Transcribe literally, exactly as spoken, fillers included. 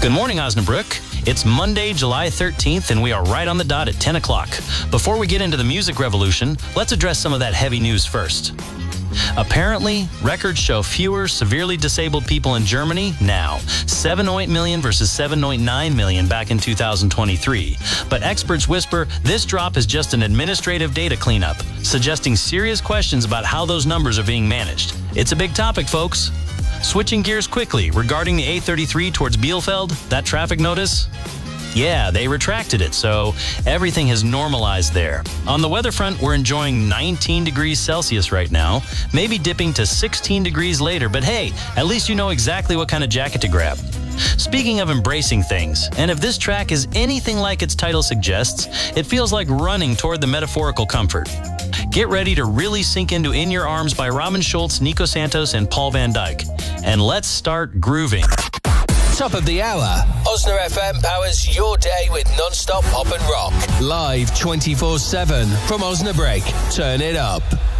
Good morning, Osnabrück. It's Monday, July thirteenth, and we are right on the dot at ten o'clock. Before we get into the music revolution, let's address some of that heavy news first. Apparently, records show fewer severely disabled people in Germany now, seven point eight million versus seven point nine million back in two thousand twenty-three. But experts whisper this drop is just an administrative data cleanup, suggesting serious questions about how those numbers are being managed. It's a big topic, folks. Switching gears quickly, regarding the A thirty-three towards Bielefeld, that traffic notice? Yeah, they retracted it, so everything has normalized there. On the weather front, we're enjoying nineteen degrees Celsius right now, maybe dipping to sixteen degrees later, but hey, at least you know exactly what kind of jacket to grab. Speaking of embracing things, and if this track is anything like its title suggests, it feels like running toward the metaphorical comfort. Get ready to really sink into In Your Arms by Robin Schulz, Nico Santos, and Paul Van Dyk. And let's start grooving. Top of the hour. Osna F M powers your day with non-stop pop and rock. Live twenty-four seven from Osnabrück. Turn it up.